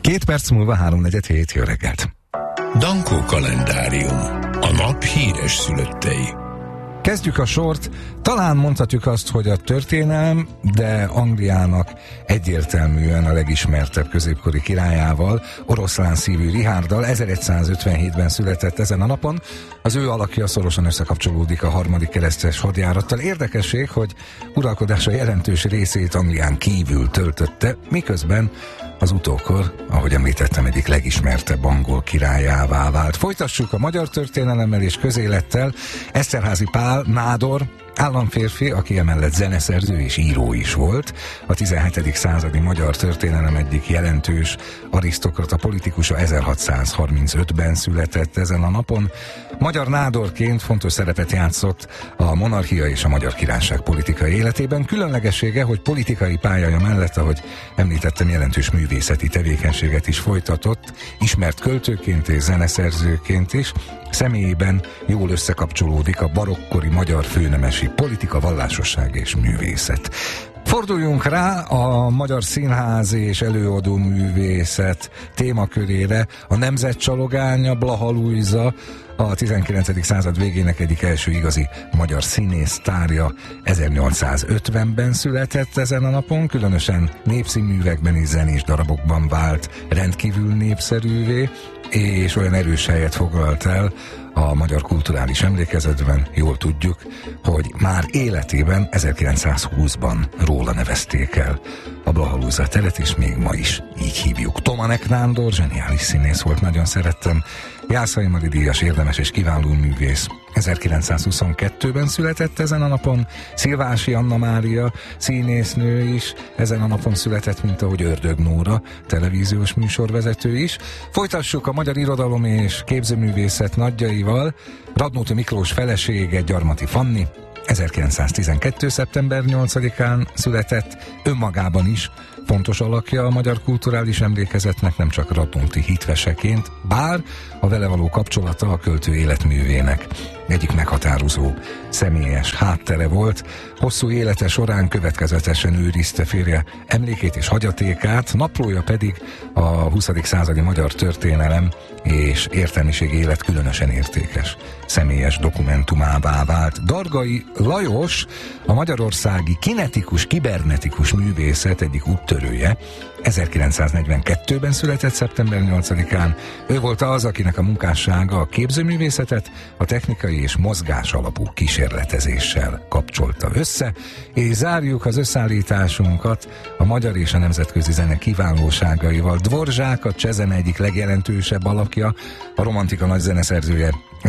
2 perc múlva 3:47, jó reggelt. Dankó kalendárium. A nap híres szülöttei. Kezdjük a sort. Talán mondhatjuk azt, hogy a történelem, de Angliának egyértelműen a legismertebb középkori királyával, oroszlán szívű Richárddal 1157-ben született ezen a napon. Az ő alakja szorosan összekapcsolódik a harmadik keresztes hadjárattal. Érdekesség, hogy uralkodása jelentős részét Anglián kívül töltötte, miközben az utókor, ahogy említettem, egyik legismertebb angol királyává vált. Folytassuk a magyar történelemmel és közélettel. Esterházy Pál, nádor, államférfi, aki emellett zeneszerző és író is volt, a 17. századi magyar történelem egyik jelentős arisztokrata politikusa, 1635-ben született ezen a napon. Magyar nádorként fontos szerepet játszott a monarchia és a Magyar Királyság politikai életében. Különlegessége, hogy politikai pályája mellett, ahogy említettem, jelentős művészeti tevékenységet is folytatott, ismert költőként és zeneszerzőként is. Személyében jól összekapcsolódik a barokkori magyar főnemesi politika, vallásosság és művészet. Forduljunk rá a magyar színház és előadó művészet témakörére. A nemzetcsalogánya, Blaha Lujza, a 19. század végének egyik első igazi magyar színész sztárja, 1850-ben született ezen a napon, különösen népszínművekben és zenés darabokban vált rendkívül népszerűvé, és olyan erős helyet foglalt el a magyar kulturális emlékezetben. Jól tudjuk, hogy már életében 1920-ban róla nevezték el a Blaha Lujza teret, és még ma is így hívjuk. Tomanek Nándor, zseniális színész volt, nagyon szerettem. Jászai Mari díjas, érdemes és kiváló művész. 1922-ben született ezen a napon. Szilvási Anna Mária, színésznő is ezen a napon született, mint ahogy Ördög Nóra, televíziós műsorvezető is. Folytassuk a magyar irodalom és képzőművészet nagyjaival. Radnóti Miklós felesége, Gyarmati Fanni, 1912. szeptember 8-án született, önmagában is fontos alakja a magyar kulturális emlékezetnek, nem csak Radnóti hitveseként, bár a vele való kapcsolata a költő életművének egyik meghatározó személyes háttere volt. Hosszú élete során következetesen őrizte férje emlékét és hagyatékát, naplója pedig a 20. századi magyar történelem és értelmiség élet különösen értékes személyes dokumentumává vált. Dargai Lajos, a magyarországi kinetikus, kibernetikus művészet egyik úttörője, 1942-ben született szeptember 8-án. Ő volt az, akinek a munkássága a képzőművészetet a technikai és mozgás alapú kísérletezéssel kapcsolta össze, és zárjuk az összeállításunkat a magyar és a nemzetközi zene kiválóságaival. Dvorzsák, a csehzene egyik legjelentősebb alakja, a romantika nagy zeneszerzője,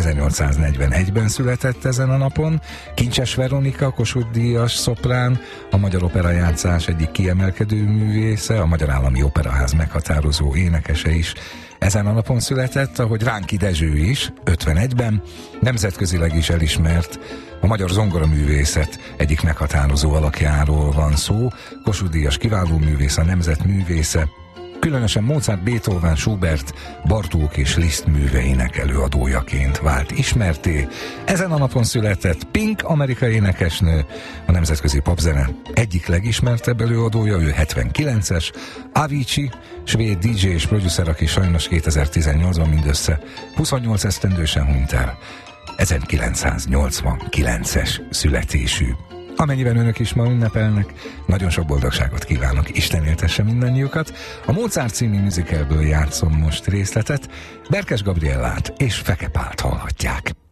1841-ben született ezen a napon. Kincses Veronika, Kossuth-díjas szoprán, a magyar operajátszás egyik kiemelkedő művésze, a Magyar Állami Operaház meghatározó énekese is ezen a napon született, ahogy Ránki Dezső is, 51-ben, nemzetközileg is elismert, a magyar zongoraművészet egyik meghatározó alakjáról van szó. Kossuth-díjas kiváló művész, a nemzet művésze, különösen Mozart, Beethoven, Schubert, Bartók és Liszt műveinek előadójaként vált ismerté. Ezen a napon született Pink, amerikai énekesnő, a nemzetközi popzene egyik legismertebb előadója, ő 79-es, Avicii, svéd DJ és producer, aki sajnos 2018-ban mindössze 28 esztendősen hunyt el, 1989-es születésű. Amennyiben önök is ma ünnepelnek, nagyon sok boldogságot kívánok, Isten éltesse mindannyiukat. A Mozart című musicalből játszom most részletet, Berkes Gabriellát és Feke Pált hallhatják.